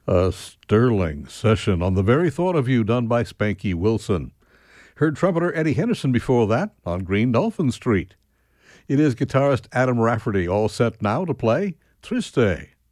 A sterling session on the very thought of you done by Spanky Wilson. Heard trumpeter Eddie Henderson before that on Green Dolphin Street. It is guitarist Adam Rafferty all set now to play Triste.